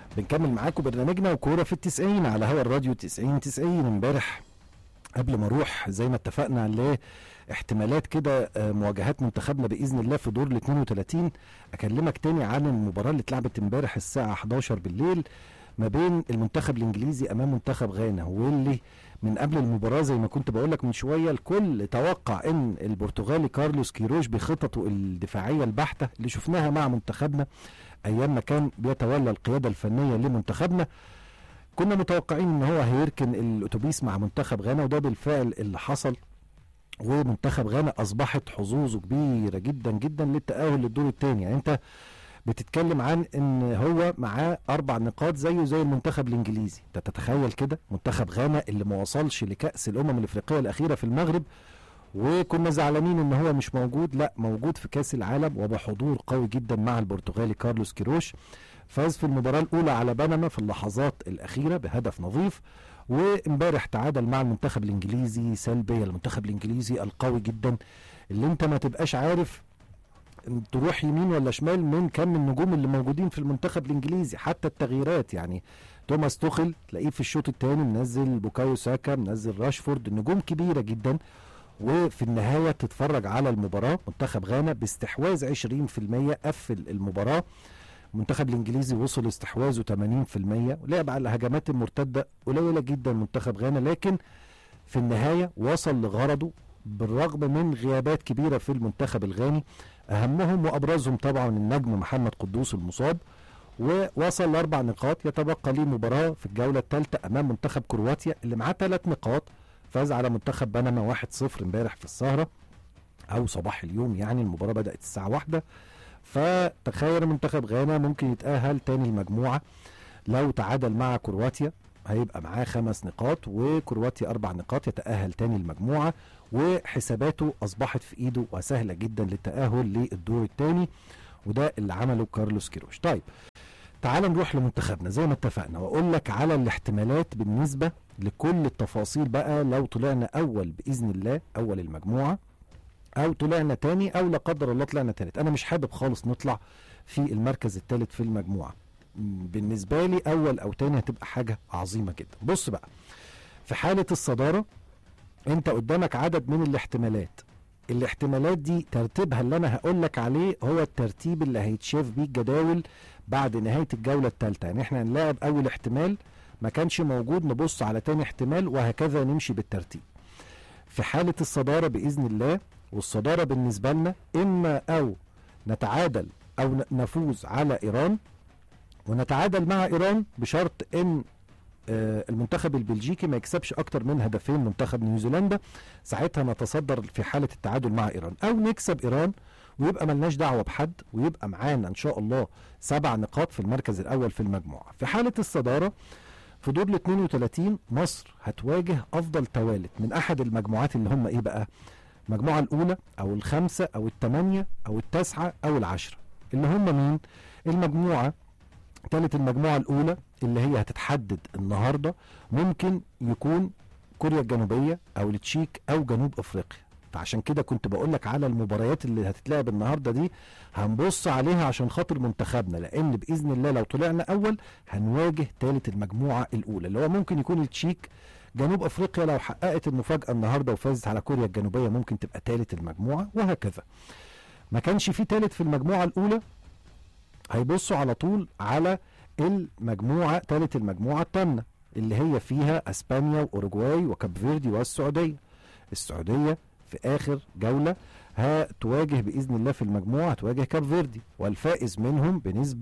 بنكمل معاكم برنامجنا وكورة في ال90 على هوا الراديو 90 امبارح قبل ما اروح زي ما اتفقنا لاحتمالات كده مواجهات منتخبنا باذن الله في دور ال 32. اكلمك تاني عن المباراه اللي اتلعبت امبارح الساعه 11 بالليل ما بين المنتخب الانجليزي امام منتخب غانا، واللي من قبل المباراه زي ما كنت بقول لك من شويه الكل توقع ان البرتغالي كارلوس كيروش بخططه الدفاعيه البحته اللي شفناها مع منتخبنا ايام ما كان بيتولى القياده الفنيه لمنتخبنا، كنا متوقعين ان هو هيركن الاتوبيس مع منتخب غانا، وده بالفعل اللي حصل. ومنتخب غانا اصبحت حظوظه كبيره جدا جدا للتاهل للدور الثاني. يعني انت بتتكلم عن ان هو معاه 4 نقاط زيه زي المنتخب الانجليزي. انت تتخيل كده منتخب غانا اللي ما وصلش لكاس الامم الافريقيه الاخيره في المغرب، وكنا زعلانين ان هو مش موجود، لا موجود في كاس العالم وبحضور قوي جدا مع البرتغالي كارلوس كيروش. فاز في المباراة الأولى على بنما في اللحظات الأخيرة بهدف نظيف، وامبارح تعادل مع المنتخب الإنجليزي سلبية. المنتخب الإنجليزي القوي جدا اللي انت ما تبقاش عارف تروح يمين ولا شمال من كم النجوم اللي موجودين في المنتخب الإنجليزي، حتى التغييرات. يعني توماس توخل تلاقيه في الشوط الثاني منزل بوكايو ساكا، منزل راشفورد، نجوم كبيرة جدا. وفي النهاية تتفرج على المباراة منتخب غانا باستحواذ 20% قفل المباراة. المنتخب الانجليزي وصل استحواذه 80%، ولعب على الهجمات المرتده قليله جدا منتخب غانا، لكن في النهايه وصل لغرضه بالرغم من غيابات كبيره في المنتخب الغاني، اهمهم وابرزهم طبعا النجم محمد قدوس المصاب. ووصل ل4 نقاط، يتبقى ليه مباراه في الجوله الثالثه امام منتخب كرواتيا اللي معاه 3 نقاط. فاز على منتخب بنما 1-0 امبارح في السهره او صباح اليوم، يعني المباراه بدات الساعه 1. فتخيل منتخب غانا ممكن يتأهل تاني المجموعة لو تعادل مع كرواتيا، هيبقى معاه 5 نقاط وكرواتيا 4 نقاط، يتأهل تاني المجموعة وحساباته أصبحت في إيده وسهلة جدا للتأهل للدور الثاني، وده اللي عمله كارلوس كيروش. طيب تعال نروح لمنتخبنا زي ما اتفقنا واقول لك على الاحتمالات بالنسبة لكل التفاصيل بقى لو طلعنا أول بإذن الله أول المجموعة، او طلعنا تاني، او لا قدر الله طلعنا تالت. انا مش حابب خالص نطلع في المركز التالت في المجموعة. بالنسبة لي اول او تاني هتبقى حاجة عظيمة جدا. بص بقى، في حالة الصدارة انت قدامك عدد من الاحتمالات دي ترتيبها اللي انا هقول لك عليه هو الترتيب اللي هيتشاف بيه الجداول بعد نهاية الجولة الثالثة. يعني احنا هنلاعب اول احتمال ما كانش موجود، نبص على تاني احتمال وهكذا نمشي بالترتيب. في حالة الصدارة بإذن الله، والصدارة بالنسبة لنا إما أو نتعادل أو نفوز على إيران، ونتعادل مع إيران بشرط إن المنتخب البلجيكي ما يكسبش أكتر من هدفين منتخب نيوزيلندا، ساعتها نتصدر في حالة التعادل مع إيران، أو نكسب إيران ويبقى ملناش دعوة بحد ويبقى معانا إن شاء الله 7 نقاط في المركز الأول في المجموعة. في حالة الصدارة في دور ال 32 مصر هتواجه أفضل توالت من أحد المجموعات اللي هم إيه بقى؟ المجموعة الأولى أو ال5 أو ال8 أو ال9 أو ال10، اللي هم مين؟ المجموعة ثالث المجموعة الأولى اللي هي هتتحدد النهاردة، ممكن يكون كوريا الجنوبية أو التشيك أو جنوب أفريقيا. فعشان كده كنت بقولك على المباريات اللي هتتلعب النهاردة دي هنبص عليها عشان خاطر منتخبنا، لأن بإذن الله لو طلعنا أول هنواجه ثالث المجموعة الأولى اللي هو ممكن يكون التشيك. جنوب افريقيا لو حققت المفاجأة النهاردة وفازت على كوريا الجنوبية ممكن تبقى ثالث المجموعة، وهكذا. ما كانش في ثالث في المجموعة الأولى هيبصوا على طول على المجموعة ثالث المجموعة الثامنة اللي هي فيها اسبانيا واوروجواي وكاب فيردي والسعودية. السعودية في آخر جولة هتواجه بإذن الله في المجموعة هتواجه كاب فيردي، والفائز منهم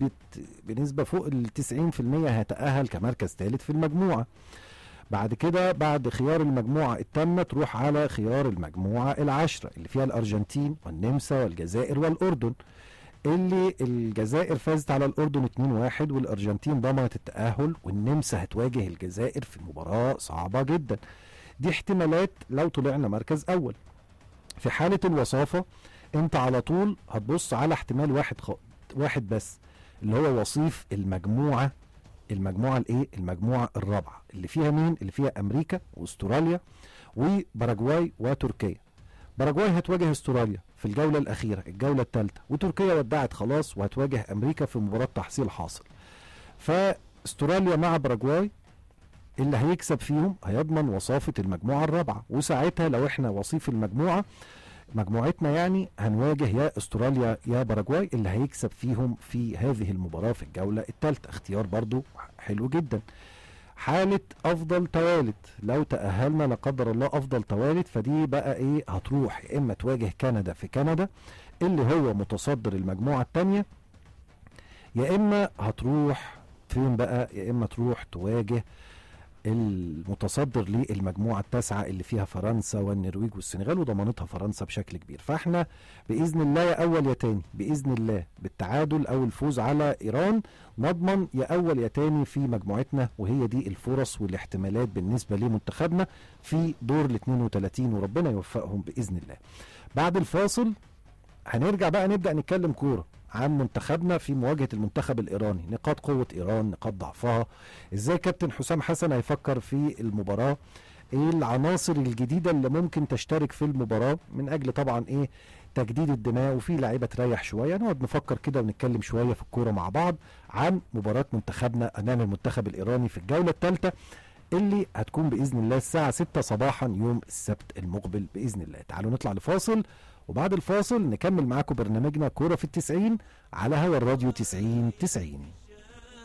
بنسبة فوق 90% هيتأهل كمركز ثالث في المجموعة. بعد كده بعد خيار المجموعة التامة تروح على خيار المجموعة ال10 اللي فيها الأرجنتين والنمسا والجزائر والأردن، اللي الجزائر فازت على الأردن 2-1 والأرجنتين ضمنت التأهل، والنمسا هتواجه الجزائر في مباراة صعبة جدا. دي احتمالات لو طلعنا مركز أول. في حالة الوصافة انت على طول هتبص على احتمال واحد بس، اللي هو وصيف المجموعة الايه؟ المجموعة الرابعة اللي فيها مين؟ اللي فيها امريكا واستراليا وباراجواي وتركيا. باراجواي هتواجه استراليا في الجولة الاخيرة الجولة الثالثة، وتركيا ودعت خلاص وهتواجه امريكا في مباراة تحصيل حاصل. استراليا مع باراجواي، اللي هيكسب فيهم هيضمن وصافة المجموعة الرابعة، وساعتها لو احنا وصيف المجموعة مجموعتنا يعني هنواجه يا استراليا يا باراجواي، اللي هيكسب فيهم في هذه المباراة في الجولة الثالثة. اختيار برضو حلو جدا. حالة افضل توالد، لو تأهلنا لا قدر الله افضل توالد، فدي بقى ايه، هتروح يا اما تواجه كندا في كندا اللي هو متصدر المجموعة الثانية، يا اما هتروح فين بقى، يا اما تروح تواجه المتصدر للمجموعة التاسعة اللي فيها فرنسا والنرويج والسنغال، وضمانتها فرنسا بشكل كبير. فاحنا بإذن الله يا أول يا تاني، بإذن الله بالتعادل أو الفوز على إيران نضمن يا أول يا تاني في مجموعتنا، وهي دي الفرص والاحتمالات بالنسبة لمنتخبنا في دور ال 32، وربنا يوفقهم بإذن الله. بعد الفاصل هنرجع بقى نبدأ نتكلم كورة عن منتخبنا في مواجهة المنتخب الإيراني، نقاط قوة إيران، نقاط ضعفها، ازاي كابتن حسام حسن هيفكر في المباراة، ايه العناصر الجديدة اللي ممكن تشترك في المباراة من أجل طبعا ايه تجديد الدماء، وفي لعيبة تريح شوية. نقعد نفكر كده ونتكلم شوية في الكورة مع بعض عن مباراة منتخبنا أمام المنتخب الإيراني في الجولة الثالثة اللي هتكون بإذن الله الساعة 6 صباحا يوم السبت المقبل بإذن الله. تعالوا نطلع لفاصل، وبعد الفاصل نكمل معاكم برنامجنا كورة في 90 على هوا الراديو 90.